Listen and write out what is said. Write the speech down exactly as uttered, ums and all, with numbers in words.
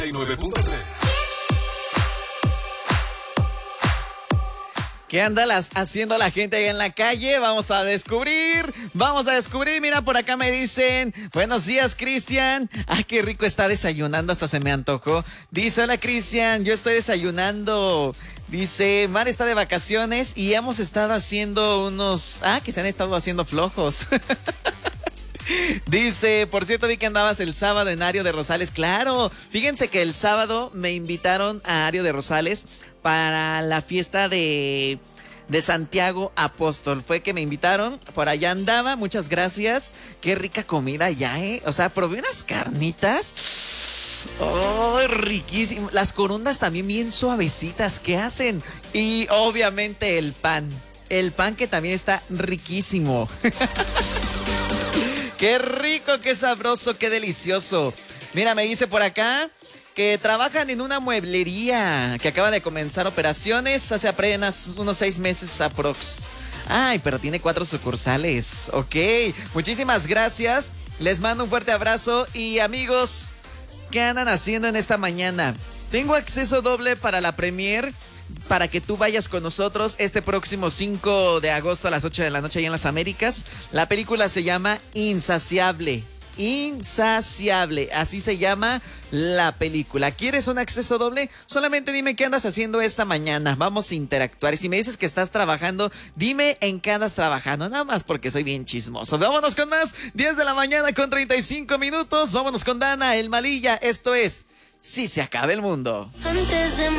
y nueve punto tres. ¿Qué anda las, haciendo la gente ahí en la calle? Vamos a descubrir, vamos a descubrir. Mira, por acá me dicen, buenos días, Cristian. Ay, qué rico está desayunando, hasta se me antojó. Dice, hola, Cristian, yo estoy desayunando. Dice, Mar está de vacaciones y hemos estado haciendo unos... Ah, que se han estado haciendo flojos. Dice, por cierto, vi que andabas el sábado en Ario de Rosales. Claro, fíjense que el sábado me invitaron a Ario de Rosales para la fiesta de, de Santiago Apóstol. Fue que me invitaron, por allá andaba, muchas gracias. Qué rica comida ya, ¿eh? O sea, probé unas carnitas. ¡Oh, riquísimo! Las corundas también bien suavecitas, ¿qué hacen? Y obviamente el pan. El pan que también está riquísimo. ¡Qué rico, qué sabroso, qué delicioso! Mira, me dice por acá que trabajan en una mueblería que acaba de comenzar operaciones hace apenas unos seis meses aprox. Ay, pero tiene cuatro sucursales. Ok, muchísimas gracias. Les mando un fuerte abrazo y amigos, ¿qué andan haciendo en esta mañana? Tengo acceso doble para la premier para que tú vayas con nosotros este próximo cinco de agosto a las ocho de la noche allá en las Américas. La película se llama Insaciable. Insaciable, así se llama la película. ¿Quieres un acceso doble? Solamente dime qué andas haciendo esta mañana. Vamos a interactuar. Y si me dices que estás trabajando, dime en qué andas trabajando. Nada más porque soy bien chismoso. Vámonos con más. diez de la mañana con treinta y cinco minutos. Vámonos con Dana, el Malilla. Esto es Si se acaba el mundo. Antes de